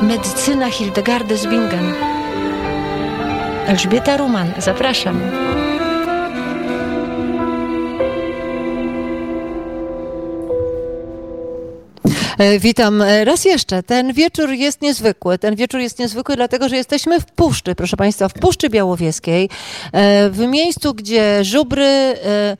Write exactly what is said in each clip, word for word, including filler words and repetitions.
Medycyna Hildegardy z Bingen. Elżbieta Ruman, zapraszam. Witam raz jeszcze. Ten wieczór jest niezwykły. Ten wieczór jest niezwykły dlatego, że jesteśmy w Puszczy, proszę Państwa, w Puszczy Białowieskiej, w miejscu, gdzie żubry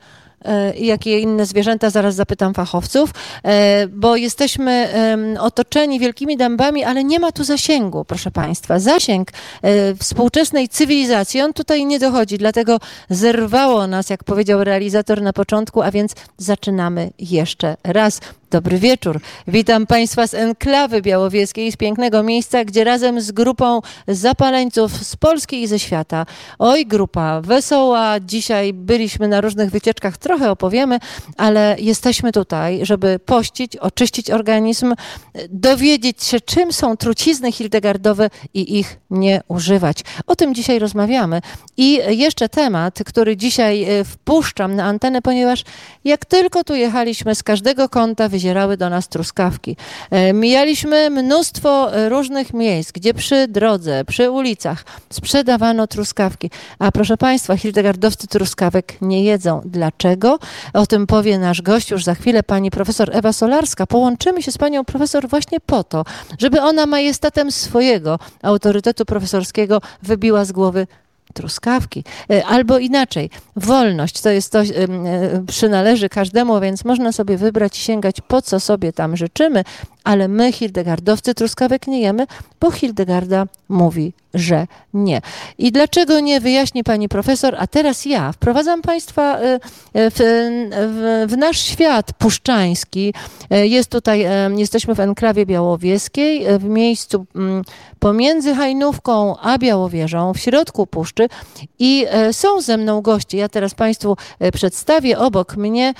i jakie inne zwierzęta, zaraz zapytam fachowców, bo jesteśmy otoczeni wielkimi dębami, ale nie ma tu zasięgu, proszę Państwa. Zasięg współczesnej cywilizacji, on tutaj nie dochodzi, dlatego zerwało nas, jak powiedział realizator na początku, a więc zaczynamy jeszcze raz. Dobry wieczór. Witam Państwa z enklawy białowieskiej, z pięknego miejsca, gdzie razem z grupą zapaleńców z Polski i ze świata. Oj, grupa wesoła. Dzisiaj byliśmy na różnych wycieczkach, trochę opowiemy, ale jesteśmy tutaj, żeby pościć, oczyścić organizm, dowiedzieć się, czym są trucizny hildegardowe i ich nie używać. O tym dzisiaj rozmawiamy. I jeszcze temat, który dzisiaj wpuszczam na antenę, ponieważ jak tylko tu jechaliśmy, z każdego kąta wyzierały do nas truskawki. Mijaliśmy mnóstwo różnych miejsc, gdzie przy drodze, przy ulicach sprzedawano truskawki. A proszę Państwa, hildegardowcy truskawek nie jedzą. Dlaczego? O tym powie nasz gość już za chwilę, pani profesor Ewa Solarska. Połączymy się z panią profesor właśnie po to, żeby ona majestatem swojego autorytetu profesorskiego wybiła z głowy truskawki. Albo inaczej, wolność to jest coś, przynależy każdemu, więc można sobie wybrać i sięgać po co sobie tam życzymy, ale my, hildegardowcy, truskawek nie jemy, bo Hildegarda mówi, że nie. I dlaczego nie, wyjaśni pani profesor, a teraz ja wprowadzam Państwa w, w, w nasz świat puszczański. Jest tutaj, jesteśmy w enklawie białowieskiej, w miejscu pomiędzy Hajnówką a Białowieżą, w środku puszczy i są ze mną goście. Ja teraz Państwu przedstawię obok mnie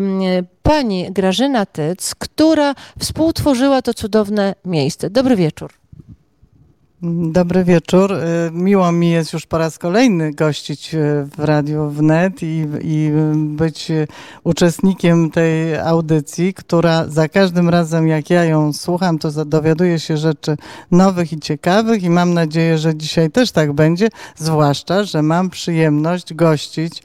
pani Grażyna Tyc, która współtworzyła to cudowne miejsce. Dobry wieczór. Dobry wieczór. Miło mi jest już po raz kolejny gościć w Radiu Wnet i, i być uczestnikiem tej audycji, która za każdym razem, jak ja ją słucham, to dowiaduję się rzeczy nowych i ciekawych i mam nadzieję, że dzisiaj też tak będzie, zwłaszcza, że mam przyjemność gościć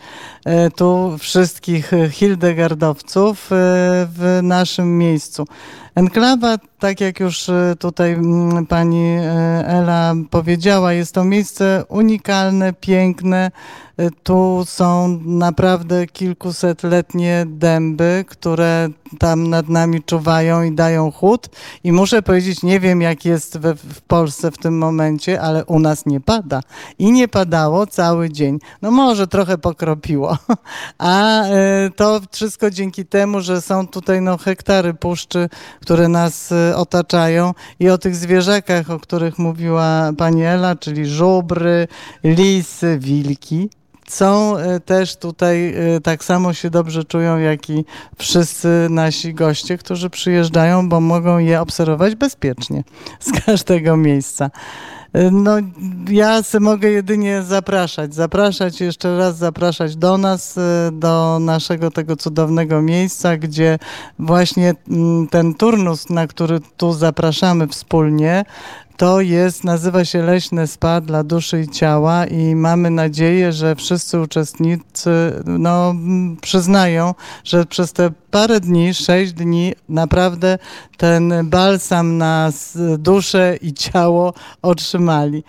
tu wszystkich hildegardowców w naszym miejscu. Enklawa, tak jak już tutaj pani Ela powiedziała, jest to miejsce unikalne, piękne. Tu są naprawdę kilkusetletnie dęby, które tam nad nami czuwają i dają chłód. I muszę powiedzieć, nie wiem jak jest we, w Polsce w tym momencie, ale u nas nie pada. I nie padało cały dzień. No może trochę pokropiło. A to wszystko dzięki temu, że są tutaj no, hektary puszczy, które nas otaczają. I o tych zwierzakach, o których mówiła pani Ela, czyli żubry, lisy, wilki, są też tutaj, tak samo się dobrze czują, jak i wszyscy nasi goście, którzy przyjeżdżają, bo mogą je obserwować bezpiecznie z każdego miejsca. No, ja mogę jedynie zapraszać, zapraszać, jeszcze raz zapraszać do nas, do naszego tego cudownego miejsca, gdzie właśnie ten turnus, na który tu zapraszamy wspólnie, to jest, nazywa się Leśne Spa dla duszy i ciała i mamy nadzieję, że wszyscy uczestnicy no, przyznają, że przez te parę dni, sześć dni naprawdę ten balsam na duszę i ciało otrzymali.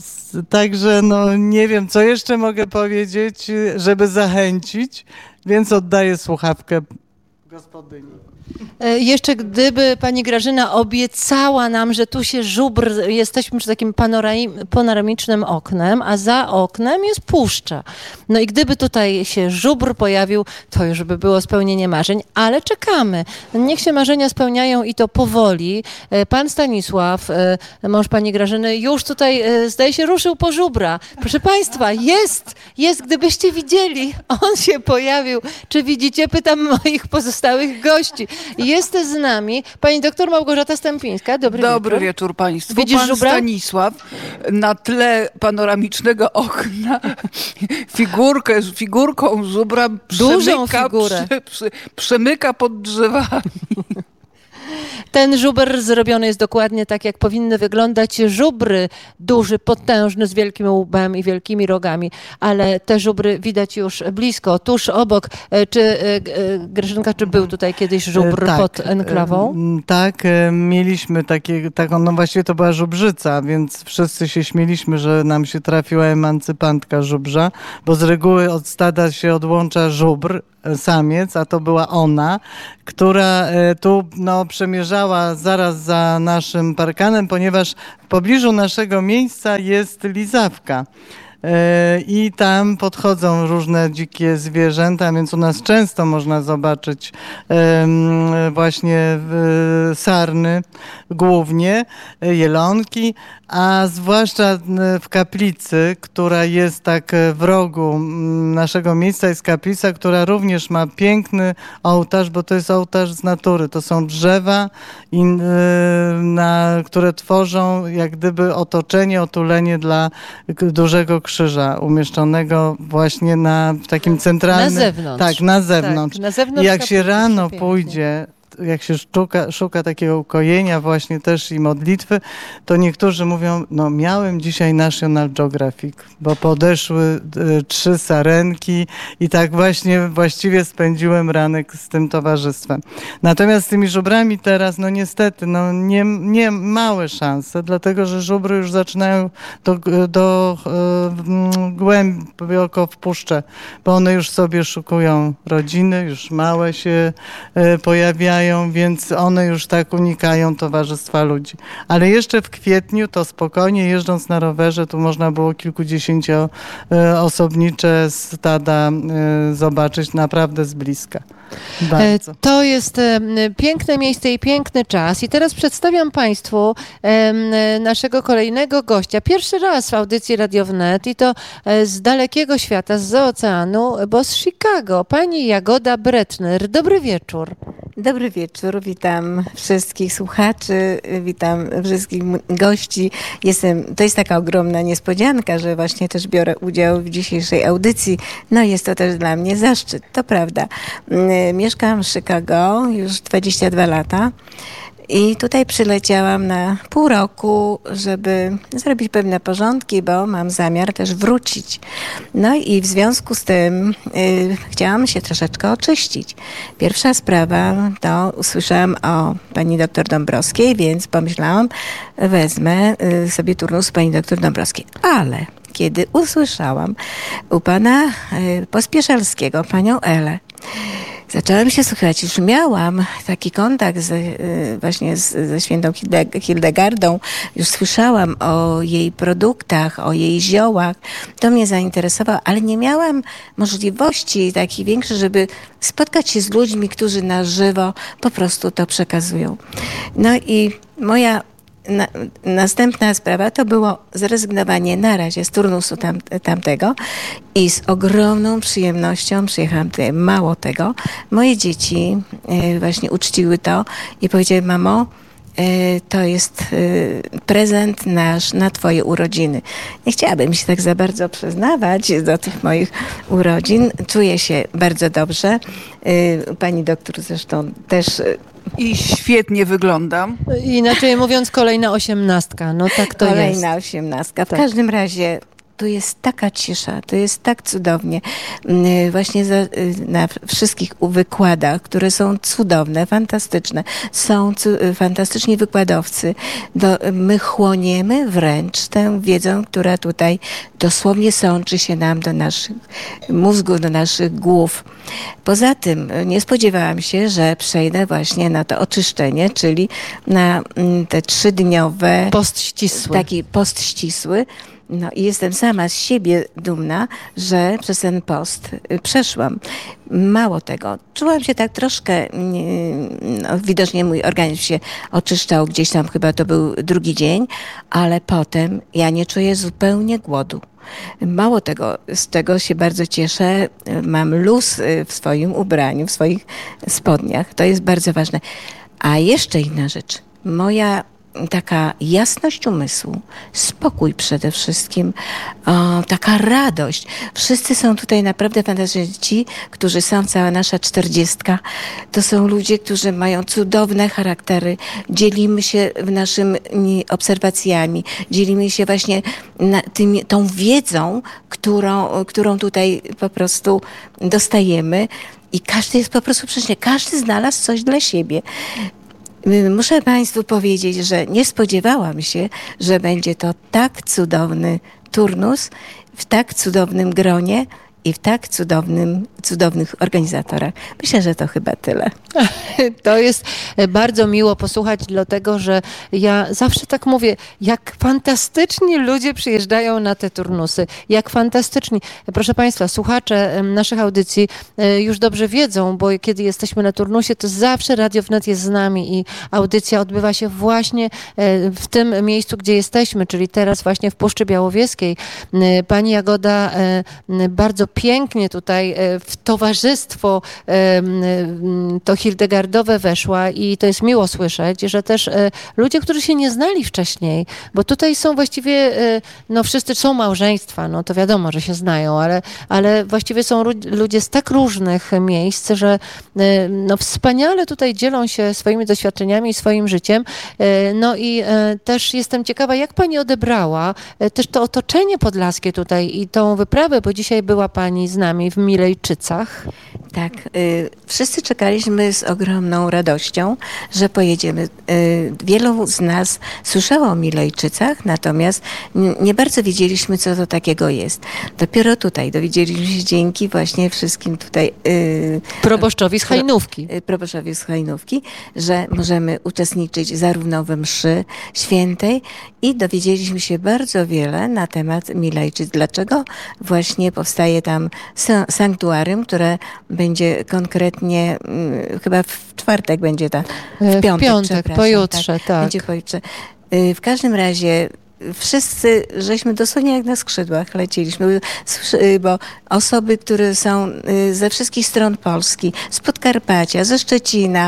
Także no nie wiem, co jeszcze mogę powiedzieć, żeby zachęcić, więc oddaję słuchawkę gospodyni. Jeszcze gdyby pani Grażyna obiecała nam, że tu się żubr, jesteśmy przy takim panoramicznym oknem, a za oknem jest puszcza. No i gdyby tutaj się żubr pojawił, to już by było spełnienie marzeń, ale czekamy. Niech się marzenia spełniają i to powoli. Pan Stanisław, mąż pani Grażyny, już tutaj zdaje się ruszył po żubra. Proszę Państwa, jest, jest, gdybyście widzieli, on się pojawił. Czy widzicie? Pytam moich pozostałych gości. Jest z nami pani doktor Małgorzata Stępińska. Dobry, Dobry wieczór. wieczór Państwu. Widzisz Pan żubra? Stanisław na tle panoramicznego okna figurkę, figurką żubra Dużą przemyka, figurę. Przy, przy, przemyka pod drzewami. Ten żubr zrobiony jest dokładnie tak, jak powinny wyglądać żubry. Duży, potężny, z wielkim łbem i wielkimi rogami, ale te żubry widać już blisko, tuż obok. Czy, Grażynka, czy był tutaj kiedyś żubr tak, pod enklawą? Tak, mieliśmy takie, taką, no właściwie to była żubrzyca, więc wszyscy się śmieliśmy, że nam się trafiła emancypantka żubrza, bo z reguły od stada się odłącza żubr, samiec, a to była ona, która tu no, przemierzała zaraz za naszym parkanem, ponieważ w pobliżu naszego miejsca jest lizawka. I tam podchodzą różne dzikie zwierzęta, więc u nas często można zobaczyć właśnie sarny głównie, jelonki, a zwłaszcza w kaplicy, która jest tak w rogu naszego miejsca, jest kaplica, która również ma piękny ołtarz, bo to jest ołtarz z natury. To są drzewa, na, które tworzą jak gdyby otoczenie, otulenie dla dużego krzyża umieszczonego właśnie na w takim centralnym... Na zewnątrz. Tak, na zewnątrz. Tak, na zewnątrz I jak się rano pięknie pójdzie, jak się szuka, szuka takiego ukojenia właśnie też i modlitwy, to niektórzy mówią, no miałem dzisiaj National Geographic, bo podeszły y, trzy sarenki i tak właśnie właściwie spędziłem ranek z tym towarzystwem. Natomiast z tymi żubrami teraz, no niestety, no nie, nie małe szanse, dlatego że żubry już zaczynają do, do y, głęboko w puszczę, bo one już sobie szukują rodziny, już małe się y, pojawiają, więc one już tak unikają towarzystwa ludzi. Ale jeszcze w kwietniu to spokojnie jeżdżąc na rowerze, tu można było kilkudziesięcioosobnicze stada zobaczyć naprawdę z bliska. Bardzo. To jest piękne miejsce i piękny czas. I teraz przedstawiam Państwu naszego kolejnego gościa. Pierwszy raz w audycji Radio Wnet i to z dalekiego świata, z oceanu, bo z Chicago. Pani Jagoda Bretner. Dobry wieczór. Dobry wieczór, witam wszystkich słuchaczy, witam wszystkich gości. Jestem, to jest taka ogromna niespodzianka, że właśnie też biorę udział w dzisiejszej audycji. No jest to też dla mnie zaszczyt, to prawda. Mieszkam w Chicago już dwadzieścia dwa lata. I tutaj przyleciałam na pół roku, żeby zrobić pewne porządki, bo mam zamiar też wrócić. No i w związku z tym y, chciałam się troszeczkę oczyścić. Pierwsza sprawa to usłyszałam o pani doktor Dąbrowskiej, więc pomyślałam, wezmę y, sobie turnus pani doktor Dąbrowskiej. Ale kiedy usłyszałam u pana y, Pospieszalskiego, panią Elę, zaczęłam się słuchać, już miałam taki kontakt z, właśnie z, ze świętą Hildegardą, już słyszałam o jej produktach, o jej ziołach, to mnie zainteresowało, ale nie miałam możliwości takiej większej, żeby spotkać się z ludźmi, którzy na żywo po prostu to przekazują. No i moja Na, następna sprawa to było zrezygnowanie na razie z turnusu tam, tamtego i z ogromną przyjemnością przyjechałam tutaj. Mało tego, moje dzieci y, właśnie uczciły to i powiedziały, mamo, y, to jest y, prezent nasz na twoje urodziny. Nie chciałabym się tak za bardzo przyznawać do tych moich urodzin. Czuję się bardzo dobrze. Y, pani doktor zresztą też... Y, I świetnie wyglądam. Inaczej mówiąc, kolejna osiemnastka. No tak to kolejna jest. Kolejna osiemnastka. W tak. każdym razie tu jest taka cisza, to jest tak cudownie. Właśnie za, na wszystkich wykładach, które są cudowne, fantastyczne, są cu, fantastyczni wykładowcy. Do, my chłoniemy wręcz tę wiedzę, która tutaj dosłownie sączy się nam do naszych mózgów, do naszych głów. Poza tym nie spodziewałam się, że przejdę właśnie na to oczyszczenie, czyli na te trzydniowe... Post ścisły. Taki post ścisły. No i jestem sama z siebie dumna, że przez ten post przeszłam. Mało tego, czułam się tak troszkę, no, widocznie mój organizm się oczyszczał, gdzieś tam chyba to był drugi dzień, ale potem ja nie czuję zupełnie głodu. Mało tego, z tego się bardzo cieszę, mam luz w swoim ubraniu, w swoich spodniach, to jest bardzo ważne. A jeszcze inna rzecz, moja taka jasność umysłu, spokój przede wszystkim, o, taka radość. Wszyscy są tutaj naprawdę fantastyczni. Ci, którzy są, cała nasza czterdziestka, to są ludzie, którzy mają cudowne charaktery. Dzielimy się naszymi obserwacjami, dzielimy się właśnie na tym, tą wiedzą, którą, którą tutaj po prostu dostajemy. I każdy jest po prostu przecież, każdy znalazł coś dla siebie. Muszę Państwu powiedzieć, że nie spodziewałam się, że będzie to tak cudowny turnus, w tak cudownym gronie i w tak cudownym, cudownych organizatorach. Myślę, że to chyba tyle. To jest bardzo miło posłuchać, dlatego że ja zawsze tak mówię, jak fantastyczni ludzie przyjeżdżają na te turnusy, jak fantastyczni. Proszę Państwa, słuchacze naszych audycji już dobrze wiedzą, bo kiedy jesteśmy na turnusie, to zawsze Radio Wnet jest z nami i audycja odbywa się właśnie w tym miejscu, gdzie jesteśmy, czyli teraz właśnie w Puszczy Białowieskiej. Pani Jagoda bardzo pięknie tutaj w towarzystwo to hildegardowe weszła i to jest miło słyszeć, że też ludzie, którzy się nie znali wcześniej, bo tutaj są właściwie, no wszyscy są małżeństwa, no to wiadomo, że się znają, ale, ale właściwie są ludzie z tak różnych miejsc, że no wspaniale tutaj dzielą się swoimi doświadczeniami i swoim życiem. No i też jestem ciekawa, jak pani odebrała też to otoczenie podlaskie tutaj i tą wyprawę, bo dzisiaj była pani z nami w Milejczycach. Tak, y, wszyscy czekaliśmy z ogromną radością, że pojedziemy. Y, wielu z nas słyszało o Milejczycach, natomiast n- nie bardzo wiedzieliśmy, co to takiego jest. Dopiero tutaj dowiedzieliśmy się dzięki właśnie wszystkim tutaj... Y, proboszczowi z Hajnówki. Pro, y, proboszczowi z Hajnówki, że możemy uczestniczyć zarówno we mszy świętej i dowiedzieliśmy się bardzo wiele na temat Milejczyc. Dlaczego właśnie powstaje tam sanktuarium, które będzie konkretnie, chyba w czwartek będzie ta, w piątek, w piątek pojutrze, tak. tak. Będzie pojutrze. W każdym razie wszyscy żeśmy dosłownie jak na skrzydłach lecieliśmy, bo osoby, które są ze wszystkich stron Polski, z Podkarpacia, ze Szczecina,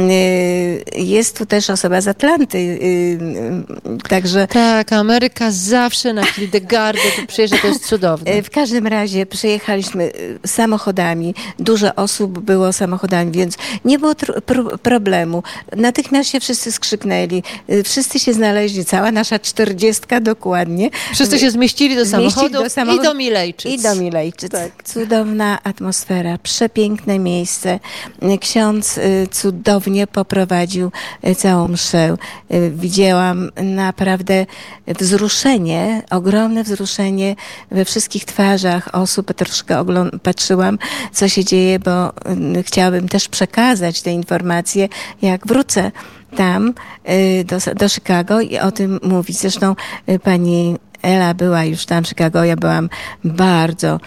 jest tu też osoba z Atlanty, także... Tak, Ameryka zawsze na Hildegardę tu przyjeżdża, to jest cudowne. W każdym razie przyjechaliśmy samochodami, dużo osób było samochodami, więc nie było tr- pro- problemu. Natychmiast się wszyscy skrzyknęli, wszyscy się znaleźli, cała nasza czterdziestka dokładnie. Wszyscy się zmieścili do samochodu, do samochodu i do Milejczyc. I do Milejczyc. Tak. Cudowna atmosfera, przepiękne miejsce. Ksiądz y, cudownie poprowadził y, całą mszę. Y, widziałam naprawdę wzruszenie, ogromne wzruszenie we wszystkich twarzach osób. Troszkę ogląd- patrzyłam, co się dzieje, bo y, chciałabym też przekazać te informacje, jak wrócę tam do, do Chicago i o tym mówić. Zresztą pani Ela była już tam w Chicago, ja byłam bardzo,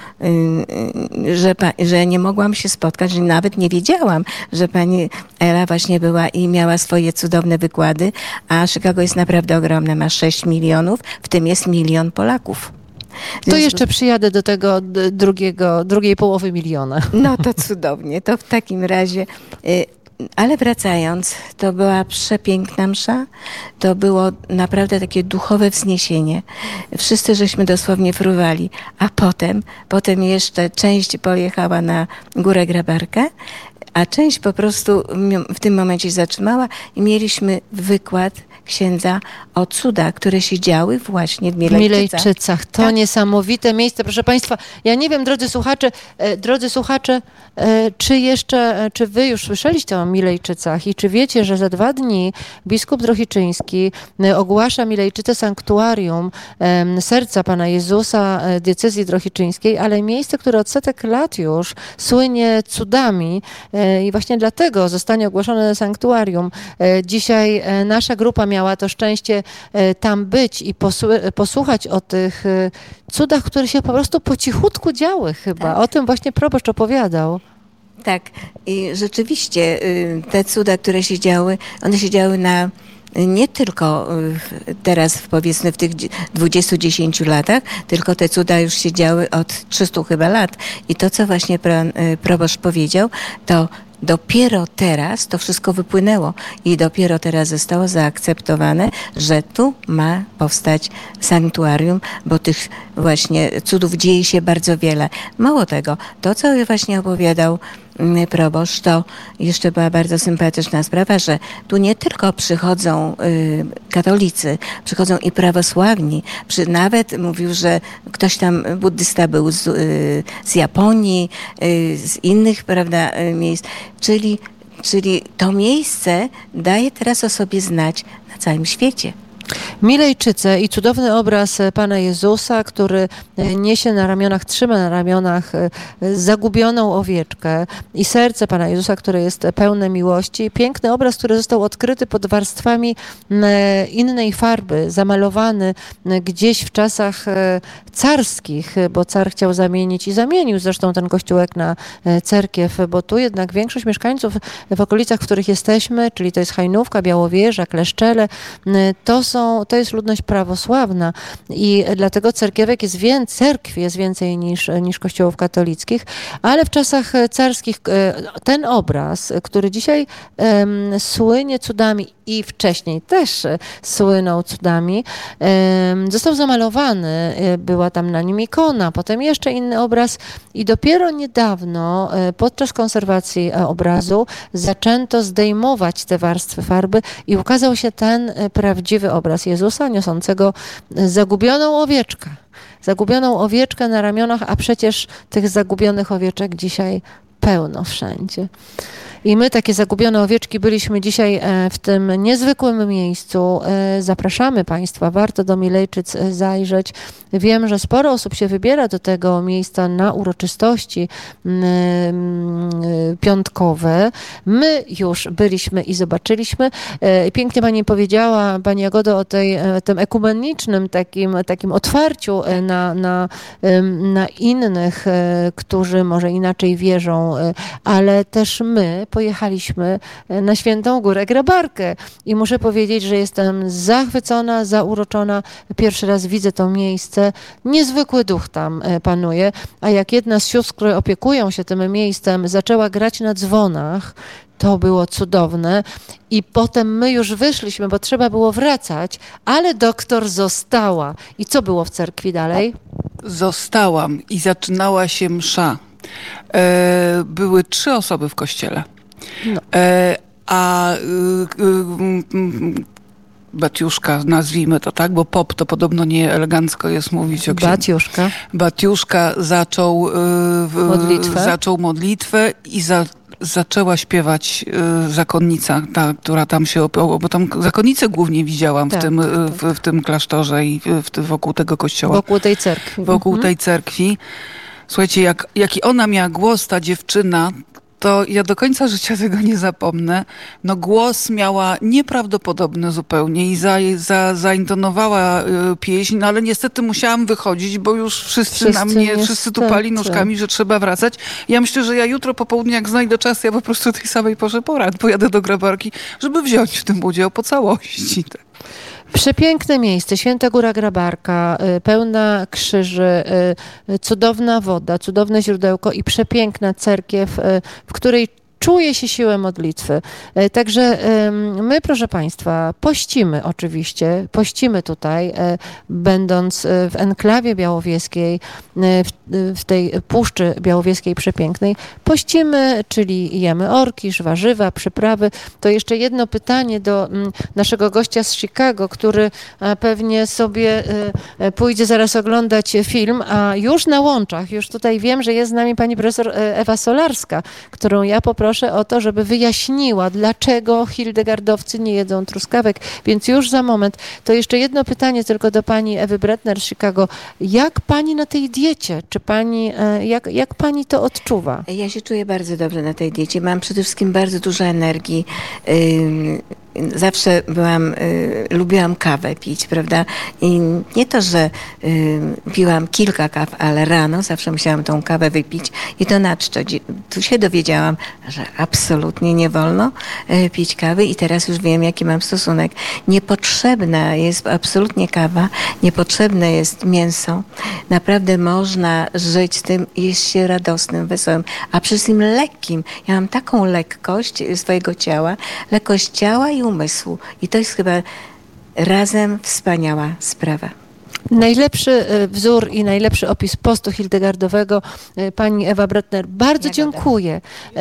że, że nie mogłam się spotkać, że nawet nie wiedziałam, że pani Ela właśnie była i miała swoje cudowne wykłady, a Chicago jest naprawdę ogromne, ma sześć milionów, w tym jest milion Polaków. To jeszcze przyjadę do tego drugiego, drugiej połowy miliona. No to cudownie, to w takim razie... Ale wracając, to była przepiękna msza, to było naprawdę takie duchowe wzniesienie. Wszyscy żeśmy dosłownie fruwali, a potem, potem jeszcze część pojechała na Górę Grabarkę, a część po prostu w tym momencie się zatrzymała i mieliśmy wykład księdza o cudach, które się działy właśnie w Milejczycach. Milejczycach. To tak. Niesamowite miejsce. Proszę Państwa, ja nie wiem, drodzy słuchacze, e, drodzy słuchacze, e, czy jeszcze, e, czy wy już słyszeliście o Milejczycach i czy wiecie, że za dwa dni biskup Drohiczyński e, ogłasza Milejczyce sanktuarium e, serca Pana Jezusa e, diecezji drohiczyńskiej, ale miejsce, które od setek lat już słynie cudami e, i właśnie dlatego zostanie ogłoszone sanktuarium. E, dzisiaj e, nasza grupa miała to szczęście tam być i posłuchać o tych cudach, które się po prostu po cichutku działy chyba. Tak. O tym właśnie proboszcz opowiadał. Tak. I rzeczywiście te cuda, które się działy, one się działy na nie tylko teraz powiedzmy w tych dwudziestu dziesięciu latach, tylko te cuda już się działy od trzystu chyba lat. I to, co właśnie proboszcz powiedział, to dopiero teraz to wszystko wypłynęło i dopiero teraz zostało zaakceptowane, że tu ma powstać sanktuarium, bo tych właśnie cudów dzieje się bardzo wiele. Mało tego, to co właśnie opowiadał proboszcz, to jeszcze była bardzo sympatyczna sprawa, że tu nie tylko przychodzą y, katolicy, przychodzą i prawosławni. Przy, nawet mówił, że ktoś tam, buddysta był z, y, z Japonii, y, z innych, prawda, y, miejsc. Czyli, czyli to miejsce daje teraz o sobie znać na całym świecie. Milejczyce i cudowny obraz Pana Jezusa, który niesie na ramionach, trzyma na ramionach zagubioną owieczkę i serce Pana Jezusa, które jest pełne miłości. Piękny obraz, który został odkryty pod warstwami innej farby, zamalowany gdzieś w czasach carskich, bo car chciał zamienić i zamienił zresztą ten kościółek na cerkiew, bo tu jednak większość mieszkańców w okolicach, w których jesteśmy, czyli to jest Hajnówka, Białowieża, Kleszczele, to są, to jest ludność prawosławna i dlatego cerkiewek jest więcej, cerkwi jest więcej niż, niż kościołów katolickich, ale w czasach carskich ten obraz, który dzisiaj um, słynie cudami i wcześniej też słynął cudami, um, został zamalowany, była tam na nim ikona, potem jeszcze inny obraz i dopiero niedawno podczas konserwacji obrazu zaczęto zdejmować te warstwy farby i ukazał się ten prawdziwy obraz Jezusa niosącego zagubioną owieczkę. Zagubioną owieczkę na ramionach, a przecież tych zagubionych owieczek dzisiaj pełno wszędzie. I my, takie zagubione owieczki, byliśmy dzisiaj w tym niezwykłym miejscu. Zapraszamy Państwa, warto do Milejczyc zajrzeć. Wiem, że sporo osób się wybiera do tego miejsca na uroczystości piątkowe. My już byliśmy i zobaczyliśmy. Pięknie Pani powiedziała, Pani Jagodo, o tej, tym ekumenicznym takim, takim otwarciu na, na, na innych, którzy może inaczej wierzą, ale też my pojechaliśmy na Świętą Górę Grabarkę i muszę powiedzieć, że jestem zachwycona, zauroczona. Pierwszy raz widzę to miejsce. Niezwykły duch tam panuje, a jak jedna z sióstr, które opiekują się tym miejscem, zaczęła grać na dzwonach, to było cudowne i potem my już wyszliśmy, bo trzeba było wracać, ale doktor została. I co było w cerkwi dalej? Zostałam i zaczynała się msza. E, były trzy osoby w kościele. No. E, a y, y, Batiuszka, nazwijmy to tak, bo pop to podobno nie elegancko jest mówić o księdzu. Batiuszka. Batiuszka zaczął, y, modlitwę. zaczął modlitwę i za, zaczęła śpiewać y, zakonnica, ta, która tam się opięła, bo tam zakonnicę głównie widziałam tak, w, tym, tak, tak. W, w tym klasztorze i w, w, wokół tego kościoła. Wokół tej cerkwi. Wokół mhm. tej cerkwi. Słuchajcie, jak, jaki ona miała głos, ta dziewczyna, to ja do końca życia tego nie zapomnę. No głos miała nieprawdopodobny zupełnie i za, za, zaintonowała y, pieśń, no ale niestety musiałam wychodzić, bo już wszyscy, wszyscy na mnie, niestety. wszyscy tupali nóżkami, że trzeba wracać. Ja myślę, że ja jutro po południu, jak znajdę czas, ja po prostu tej samej porze porad pojadę do Grabarki, żeby wziąć w tym udział po całości. Przepiękne miejsce, Święta Góra Grabarka, pełna krzyży, cudowna woda, cudowne źródełko i przepiękna cerkiew, w której czuje się siłę modlitwy. Także my, proszę Państwa, pościmy oczywiście, pościmy tutaj, będąc w enklawie białowieskiej, w tej Puszczy Białowieskiej przepięknej. Pościmy, czyli jemy orkisz, warzywa, przyprawy. To jeszcze jedno pytanie do naszego gościa z Chicago, który pewnie sobie pójdzie zaraz oglądać film, a już na łączach, już tutaj wiem, że jest z nami pani profesor Ewa Solarska, którą ja poproszę o to, żeby wyjaśniła, dlaczego hildegardowcy nie jedzą truskawek. Więc już za moment. To jeszcze jedno pytanie tylko do pani Ewy Bretner z Chicago. Jak pani na tej diecie? Czy pani, jak, jak pani to odczuwa? Ja się czuję bardzo dobrze na tej diecie. Mam przede wszystkim bardzo dużo energii. zawsze byłam, y, lubiłam kawę pić, prawda? I nie to, że y, piłam kilka kaw, ale rano zawsze musiałam tą kawę wypić i to na czczo. Tu się dowiedziałam, że absolutnie nie wolno y, pić kawy i teraz już wiem, jaki mam stosunek. Niepotrzebna jest absolutnie kawa, niepotrzebne jest mięso. Naprawdę można żyć tym, jest się radosnym, wesołym, a przede wszystkim lekkim. Ja mam taką lekkość swojego ciała, lekkość ciała i umysłu. I to jest chyba razem wspaniała sprawa. Najlepszy wzór i najlepszy opis postu hildegardowego pani Ewa Bretner. Bardzo Jagoda. dziękuję.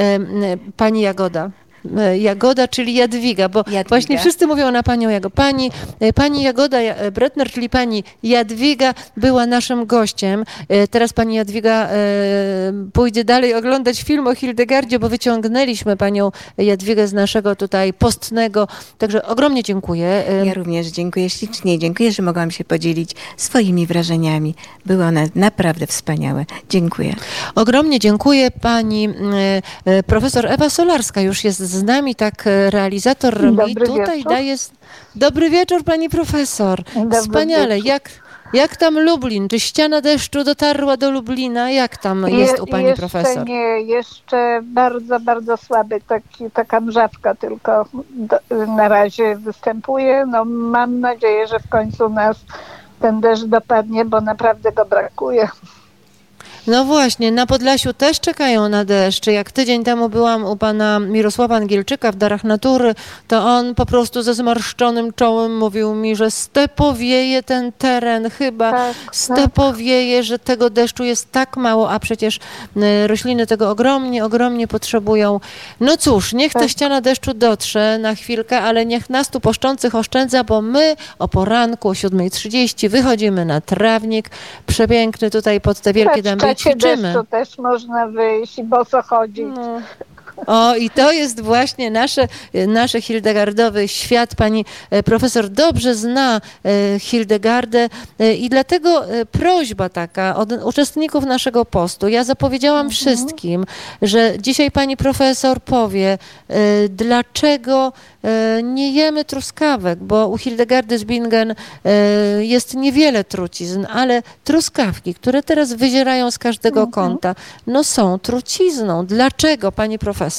Pani Jagoda. Jagoda, czyli Jadwiga, bo Jadwiga. Właśnie wszyscy mówią na panią Jagodę. Pani, pani Jagoda Bretner, czyli pani Jadwiga była naszym gościem. Teraz pani Jadwiga pójdzie dalej oglądać film o Hildegardzie, bo wyciągnęliśmy panią Jadwigę z naszego tutaj postnego. Także ogromnie dziękuję. Ja również dziękuję ślicznie. Dziękuję, że mogłam się podzielić swoimi wrażeniami. Były one naprawdę wspaniałe. Dziękuję. Ogromnie dziękuję. Pani profesor Ewa Solarska już jest z nami, tak realizator Dobry mi tutaj wieczór. daje... Dobry wieczór, pani profesor. Dobry Wspaniale. wieczór. Jak, jak tam Lublin? Czy ściana deszczu dotarła do Lublina? Jak tam jest u pani jeszcze profesor? Nie, jeszcze bardzo, bardzo słaby, taki, taka mrzawka tylko do, na razie występuje. No, mam nadzieję, że w końcu nas ten deszcz dopadnie, bo naprawdę go brakuje. No właśnie, na Podlasiu też czekają na deszcz. Jak tydzień temu byłam u pana Mirosława Angielczyka w Darach Natury, to on po prostu ze zmarszczonym czołem mówił mi, że stepowieje ten teren, chyba Tak, stepowieje, że tego deszczu jest tak mało, a przecież y, rośliny tego ogromnie, ogromnie potrzebują. No cóż, niech ta Tak. ściana deszczu dotrze na chwilkę, ale niech nas tu poszczących oszczędza, bo my o poranku o siódma trzydzieści wychodzimy na trawnik, przepiękny tutaj pod te wielkie dęby. W czasie Ćwiczymy. deszczu też można wyjść i boso chodzić. No. O, i to jest właśnie nasze, nasze Hildegardowy świat. Pani profesor dobrze zna Hildegardę i dlatego prośba taka od uczestników naszego postu. Ja zapowiedziałam mhm. wszystkim, że dzisiaj pani profesor powie, dlaczego nie jemy truskawek, bo u Hildegardy z Bingen jest niewiele trucizn, ale truskawki, które teraz wyzierają z każdego mhm. kąta, no są trucizną. Dlaczego, pani profesor?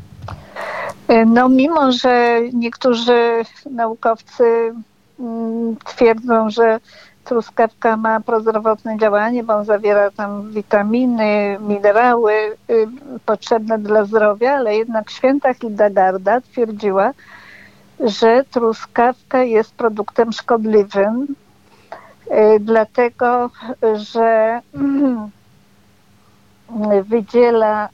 No mimo, że niektórzy naukowcy twierdzą, że truskawka ma prozdrowotne działanie, bo on zawiera tam witaminy, minerały potrzebne dla zdrowia, ale jednak święta Hildegarda twierdziła, że truskawka jest produktem szkodliwym, dlatego że wydziela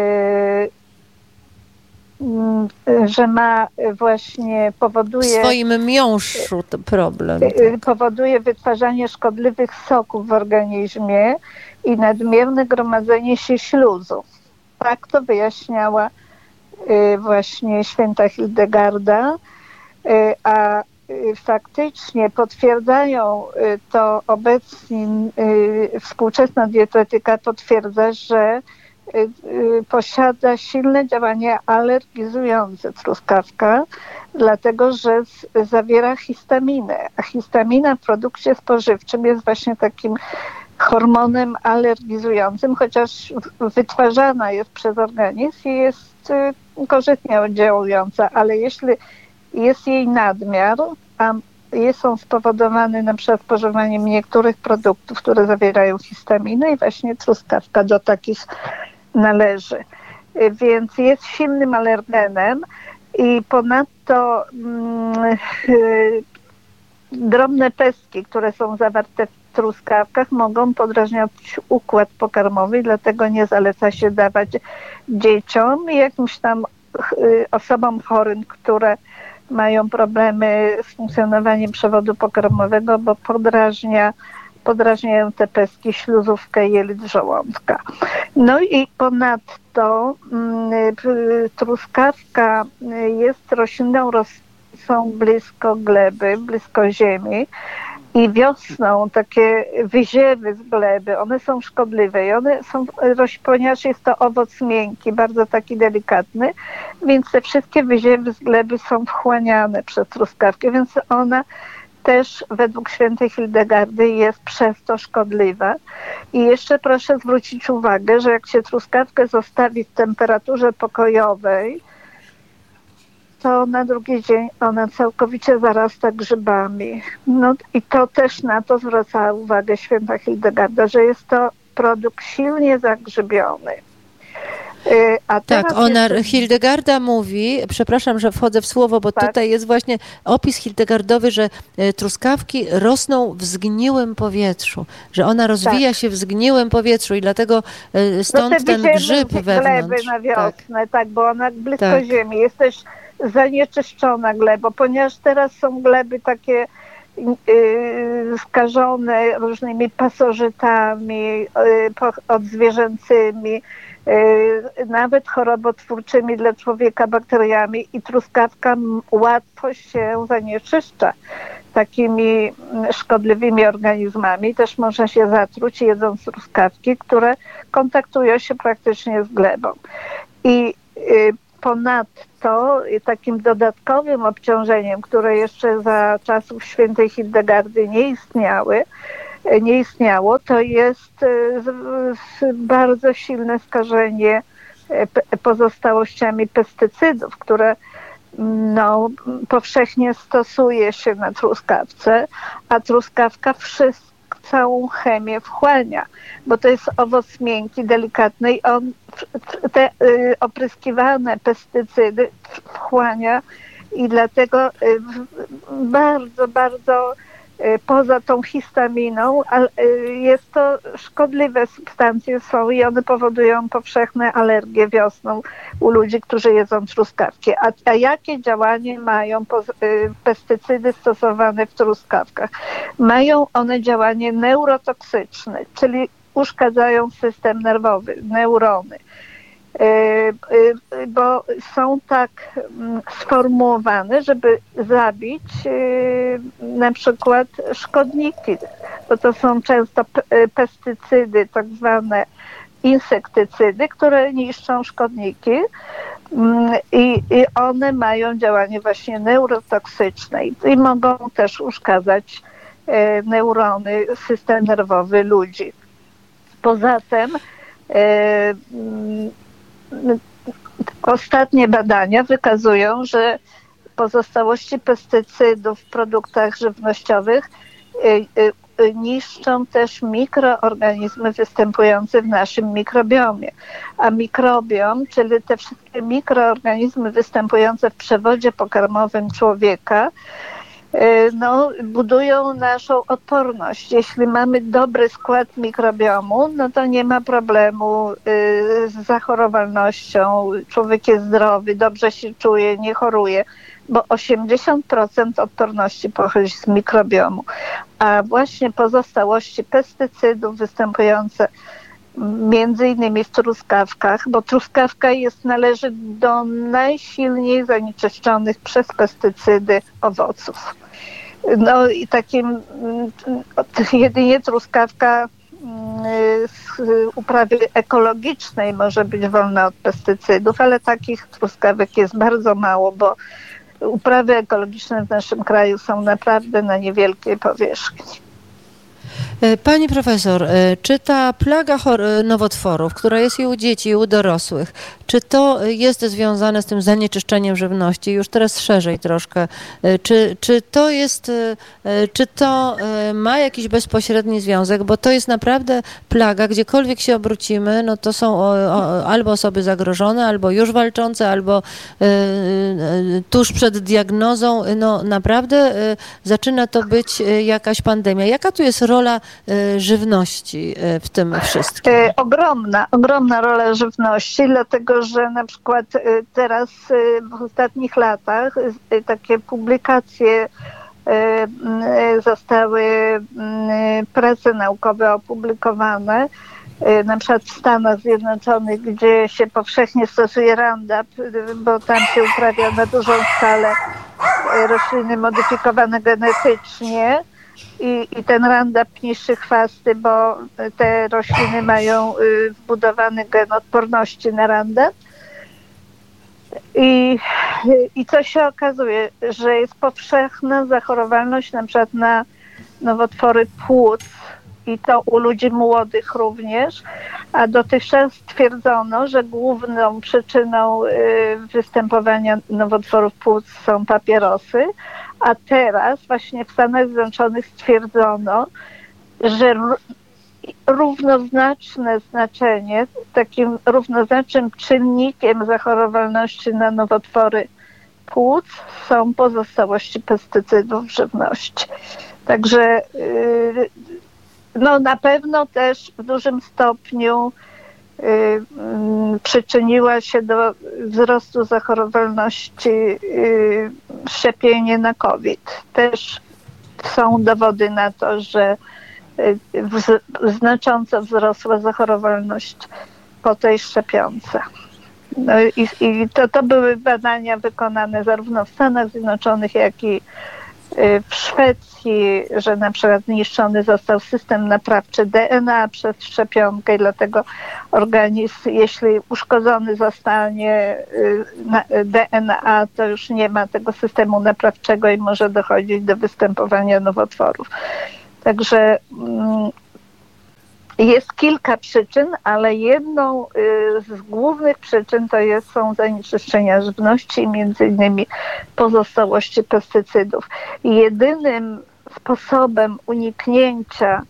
że ma właśnie, powoduje... W swoim miąższu to problem. Powoduje wytwarzanie szkodliwych soków w organizmie i nadmierne gromadzenie się śluzu. Tak to wyjaśniała właśnie święta Hildegarda, a faktycznie potwierdzają to obecnie, współczesna dietetyka potwierdza, że posiada silne działanie alergizujące truskawka, dlatego że z, zawiera histaminę. A histamina w produkcie spożywczym jest właśnie takim hormonem alergizującym, chociaż wytwarzana jest przez organizm i jest korzystnie oddziałująca, ale jeśli jest jej nadmiar, a są spowodowane na przykład spożywaniem niektórych produktów, które zawierają histaminę i właśnie truskawka do takich należy. Więc jest silnym alergenem i ponadto mm, y, drobne pestki, które są zawarte w truskawkach, mogą podrażniać układ pokarmowy, dlatego nie zaleca się dawać dzieciom i jakimś tam y, osobom chorym, które mają problemy z funkcjonowaniem przewodu pokarmowego, bo podrażnia podrażniają te pestki śluzówkę jelit żołądka. No i ponadto y, truskawka jest rośliną rosnącą blisko gleby, blisko ziemi, I wiosną takie wyziewy z gleby, one są szkodliwe i one są, ponieważ jest to owoc miękki, bardzo taki delikatny, więc te wszystkie wyziewy z gleby są wchłaniane przez truskawkę, więc ona też według świętej Hildegardy jest przez to szkodliwa. I jeszcze proszę zwrócić uwagę, że jak się truskawkę zostawi w temperaturze pokojowej, to na drugi dzień ona całkowicie zarasta grzybami. No i to też na to zwracała uwagę święta Hildegarda, że jest to produkt silnie zagrzybiony. A tak, ona, jeszcze... Hildegarda mówi, przepraszam, że wchodzę w słowo, bo tak. tutaj jest właśnie opis Hildegardowy, że truskawki rosną w zgniłym powietrzu, że ona rozwija tak. się w zgniłym powietrzu i dlatego stąd no ten grzyb wewnątrz. Gleby na wiosnę, tak, tak bo ona blisko tak. ziemi jest też zanieczyszczona gleba, ponieważ teraz są gleby takie yy, skażone różnymi pasożytami, yy, odzwierzęcymi, yy, nawet chorobotwórczymi dla człowieka bakteriami i truskawka łatwo się zanieczyszcza takimi szkodliwymi organizmami. Też można się zatruć jedząc truskawki, które kontaktują się praktycznie z glebą. I yy, Ponadto takim dodatkowym obciążeniem, które jeszcze za czasów świętej Hildegardy nie istniały, nie istniało, to jest bardzo silne skażenie pozostałościami pestycydów, które no, powszechnie stosuje się na truskawce, a truskawka wszystko całą chemię wchłania, bo to jest owoc miękki, delikatny i on te y, opryskiwane pestycydy wchłania i dlatego y, bardzo, bardzo y, poza tą histaminą y, jest to szkodliwe substancje są i one powodują powszechne alergie wiosną u ludzi, którzy jedzą truskawki. A, a jakie działanie mają poz, y, pestycydy stosowane w truskawkach? Mają one działanie neurotoksyczne, czyli uszkadzają system nerwowy, neurony. Bo są tak sformułowane, żeby zabić na przykład szkodniki, bo to są często pestycydy, tak zwane insektycydy, które niszczą szkodniki i, i one mają działanie właśnie neurotoksyczne i, i mogą też uszkadzać neurony, system nerwowy ludzi. Poza tym e, ostatnie badania wykazują, że pozostałości pestycydów w produktach żywnościowych e, e, niszczą też mikroorganizmy występujące w naszym mikrobiomie. A mikrobiom, czyli te wszystkie mikroorganizmy występujące w przewodzie pokarmowym człowieka, no, budują naszą odporność. Jeśli mamy dobry skład mikrobiomu, no to nie ma problemu z zachorowalnością. Człowiek jest zdrowy, dobrze się czuje, nie choruje, bo osiemdziesiąt procent odporności pochodzi z mikrobiomu. A właśnie pozostałości pestycydów występujące między innymi w truskawkach, bo truskawka jest, należy do najsilniej zanieczyszczonych przez pestycydy owoców. No i takim jedynie truskawka z uprawy ekologicznej może być wolna od pestycydów, ale takich truskawek jest bardzo mało, bo uprawy ekologiczne w naszym kraju są naprawdę na niewielkiej powierzchni. Pani profesor, czy ta plaga nowotworów, która jest i u dzieci, i u dorosłych, czy to jest związane z tym zanieczyszczeniem żywności? Już teraz szerzej troszkę. Czy, czy to jest, czy to ma jakiś bezpośredni związek? Bo to jest naprawdę plaga, gdziekolwiek się obrócimy, no to są albo osoby zagrożone, albo już walczące, albo tuż przed diagnozą. No naprawdę zaczyna to być jakaś pandemia. Jaka tu jest rola żywności w tym wszystkim? Ogromna, ogromna rola żywności, dlatego że na przykład teraz w ostatnich latach takie publikacje zostały, prace naukowe opublikowane, na przykład w Stanach Zjednoczonych, gdzie się powszechnie stosuje Roundup, bo tam się uprawia na dużą skalę rośliny modyfikowane genetycznie, i, i ten Roundup niszczy chwasty, bo te rośliny mają wbudowany gen odporności na Roundup. I, I co się okazuje, że jest powszechna zachorowalność na przykład na nowotwory płuc i to u ludzi młodych również, a dotychczas stwierdzono, że główną przyczyną y, występowania nowotworów płuc są papierosy, a teraz właśnie w Stanach Zjednoczonych stwierdzono, że równoznaczne znaczenie, takim równoznacznym czynnikiem zachorowalności na nowotwory płuc są pozostałości pestycydów w żywności. Także yy, no na pewno też w dużym stopniu yy, yy, przyczyniła się do wzrostu zachorowalności yy, szczepienie na COVID. Też są dowody na to, że znacząco wzrosła zachorowalność po tej szczepionce. No i, i to, to były badania wykonane zarówno w Stanach Zjednoczonych, jak i w Szwecji, że na przykład zniszczony został system naprawczy D N A przez szczepionkę i dlatego organizm, jeśli uszkodzony zostanie D N A, to już nie ma tego systemu naprawczego i może dochodzić do występowania nowotworów. Także jest kilka przyczyn, ale jedną z głównych przyczyn to jest, są zanieczyszczenia żywności i między innymi pozostałości pestycydów. I jedynym sposobem uniknięcia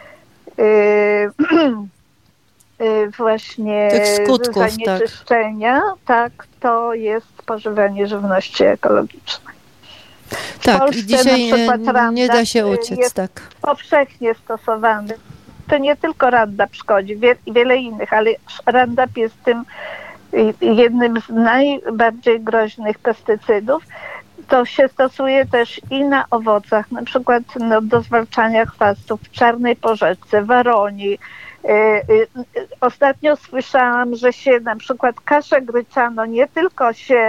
yy, właśnie tych skutków, zanieczyszczenia, tak. tak, to jest spożywanie żywności ekologicznej. Tak, Polsce, i dzisiaj Roundup nie da się uciec, jest tak. powszechnie stosowany. To nie tylko Roundup szkodzi, wie, wiele innych, ale Roundup jest tym jednym z najbardziej groźnych pestycydów. To się stosuje też i na owocach, na przykład no, do zwalczania chwastów w czarnej porzeczce, waronii. Yy, yy, ostatnio słyszałam, że się na przykład kaszę gryczaną nie tylko się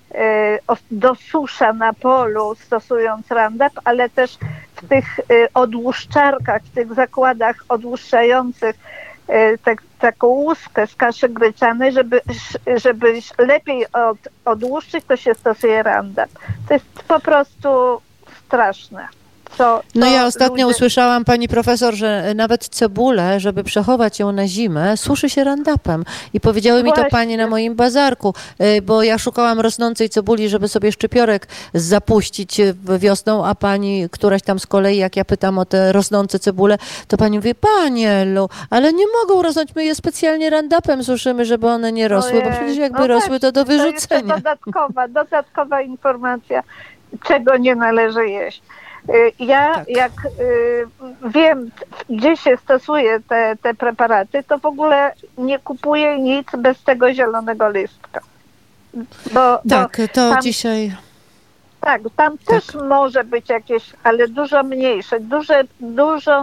dosusza na polu stosując Roundup, ale też w tych odłuszczarkach, w tych zakładach odłuszczających tak, taką łuskę z kaszy gryczanej, żeby, żeby lepiej od, odłuszczyć, to się stosuje Roundup. To jest po prostu straszne. Co, no ja ostatnio ludzie... usłyszałam, pani profesor, że nawet cebulę, żeby przechować ją na zimę, suszy się Roundupem. I powiedziały mi to panie na moim bazarku, bo ja szukałam rosnącej cebuli, żeby sobie szczypiorek zapuścić wiosną, a pani któraś tam z kolei, jak ja pytam o te rosnące cebule, to pani mówi, pani Elu, ale nie mogą rosnąć, my je specjalnie Roundupem suszymy, żeby one nie rosły, Ojej. Bo przecież jakby no rosły, to do wyrzucenia. To jest dodatkowa, dodatkowa informacja, czego nie należy jeść. Ja tak. jak y, wiem, gdzie się stosuje te, te preparaty, to w ogóle nie kupuję nic bez tego zielonego listka. Bo, tak, bo to tam, dzisiaj... Tak, tam tak. też może być jakieś, ale dużo mniejsze, duże, dużo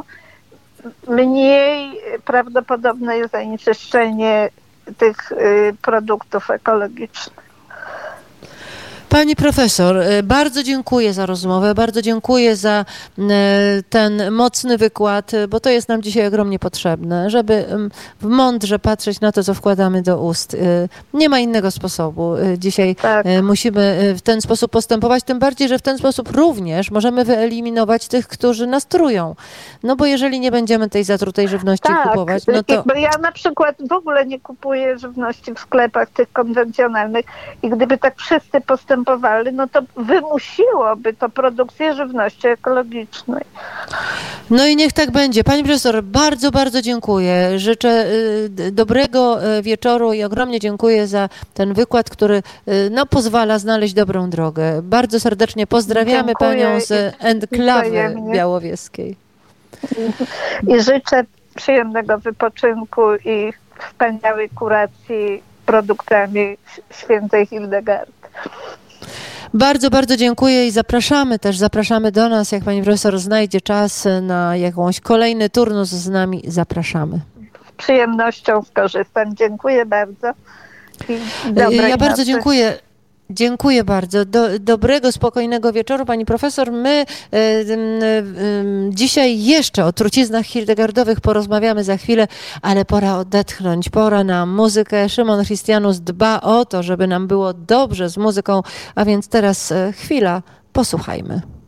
mniej prawdopodobne jest zanieczyszczenie tych y, produktów ekologicznych. Pani profesor, bardzo dziękuję za rozmowę, bardzo dziękuję za ten mocny wykład, bo to jest nam dzisiaj ogromnie potrzebne, żeby mądrze patrzeć na to, co wkładamy do ust. Nie ma innego sposobu. Dzisiaj tak. musimy w ten sposób postępować, tym bardziej, że w ten sposób również możemy wyeliminować tych, którzy nas trują. No bo jeżeli nie będziemy tej zatrutej żywności tak. kupować, no to... Ja na przykład w ogóle nie kupuję żywności w sklepach tych konwencjonalnych i gdyby tak wszyscy postępowali, no to wymusiłoby to produkcję żywności ekologicznej. No i niech tak będzie. Pani profesor, bardzo, bardzo dziękuję. Życzę y, dobrego y, wieczoru i ogromnie dziękuję za ten wykład, który y, no, pozwala znaleźć dobrą drogę. Bardzo serdecznie pozdrawiamy dziękuję panią z enklawy białowieskiej. I życzę przyjemnego wypoczynku i wspaniałej kuracji produktami świętej Hildegard. Bardzo, bardzo dziękuję i zapraszamy też, zapraszamy do nas, jak pani profesor znajdzie czas na jakąś kolejny turnus z nami, zapraszamy. Z przyjemnością skorzystam. Dziękuję bardzo. I dobrej ja bardzo nocy. dziękuję. Dziękuję bardzo. Do, dobrego, spokojnego wieczoru, pani profesor. My y, y, y, dzisiaj jeszcze o truciznach hildegardowych porozmawiamy za chwilę, ale pora odetchnąć, pora na muzykę. Szymon Christianus dba o to, żeby nam było dobrze z muzyką, a więc teraz y, chwila, posłuchajmy.